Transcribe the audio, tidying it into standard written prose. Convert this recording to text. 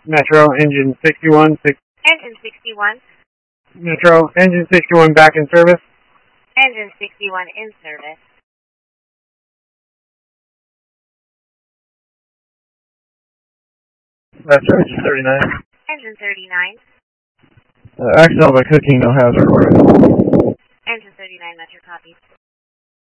Metro, engine 61. Engine 61. Metro, engine 61 back in service. Engine 61 in service. Metro, engine 39. Engine 39. Axel by cooking, no hazard. Engine 39, Metro, copy.